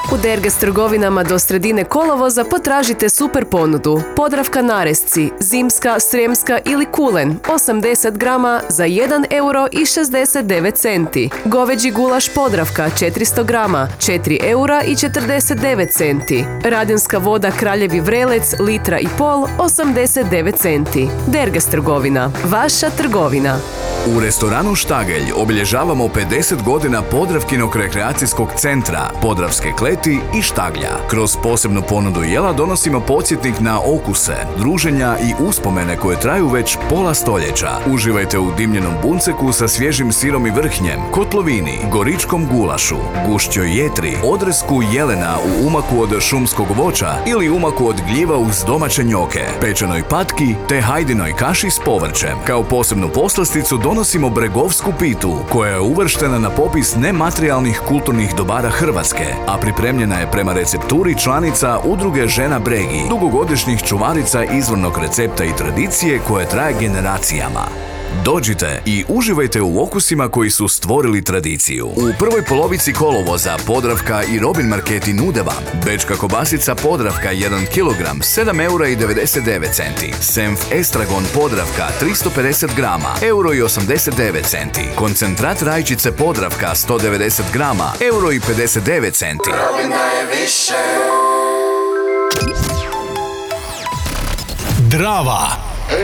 U Derges trgovinama do sredine kolovoza potražite super ponudu. Podravka naresci, zimska, srijemska ili kulen, 80 grama za 1 euro i 69 centi. Goveđi gulaš Podravka, 400 grama, 4 eura i 49 centi. Radenska voda Kraljevi vrelec, litra i pol, 89 centi. Derges trgovina, vaša trgovina. U restoranu Štagelj obilježavamo 50 godina Podravkinog rekreacijskog centra, Podravske kleti i Štaglja. Kroz posebnu ponudu jela donosimo podsjetnik na okuse, druženja i uspomene koje traju već pola stoljeća. Uživajte u dimljenom bunceku sa svježim sirom i vrhnjem, kotlovini, goričkom gulašu, gušćoj jetri, odresku jelena u umaku od šumskog voća ili umaku od gljiva uz domaće njoke, pečenoj patki te hajdinoj kaši s povrćem. Kao posebnu poslasticu donosimo bregovsku pitu, koja je uvrštena na popis nematerijalnih kulturnih dobara Hrvatske, a pripremljena je prema recepturi članica Udruge žena Bregi, dugogodišnjih čuvarica izvornog recepta i tradicije koje traje generacijama. Dođite i uživajte u okusima koji su stvorili tradiciju. U prvoj polovici kolovoza Podravka i Robin marketi nude vam bečka kobasica Podravka 1 kg 7 eura i 99 centi. Senf Estragon Podravka 350 grama euro i 89 centi. Koncentrat rajčice Podravka 190 grama euro i 59 centi. Robin daje više. Drava.